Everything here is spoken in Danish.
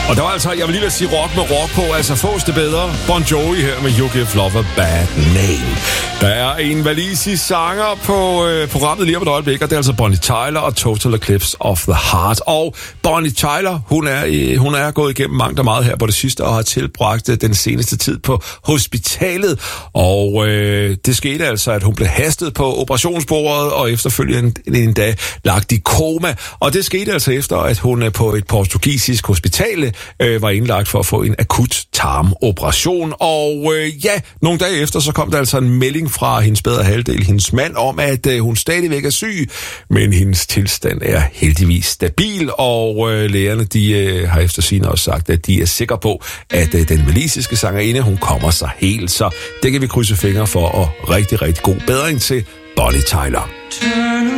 Og der var altså, jeg vil lige sige rock med rock på, altså fås det bedre. Bon Jovi her med You Give Love a Bad Name. Der er en walisisk sanger på programmet lige om et øjeblik, og det er altså Bonnie Tyler og Total Eclipse of the Heart. Og Bonnie Tyler, hun er gået igennem mangt og meget her på det sidste, og har tilbragt den seneste tid på hospitalet. Og det skete altså, at hun blev hastet på operationsbordet, og efterfølgende en dag lagt i koma. Og det skete altså efter, at hun på et portugisisk hospital var indlagt for at få en akut tarmoperation. Og nogle dage efter, så kom der altså en melding fra hendes bedre halvdel, hendes mand, om at hun stadigvæk er syg, men hendes tilstand er heldigvis stabil, og lægerne, de har efter sigende også sagt, at de er sikre på, at den walisiske sangerinde, hun kommer sig helt, så det kan vi krydse fingre for, og rigtig, rigtig god bedring til Bonnie Tyler.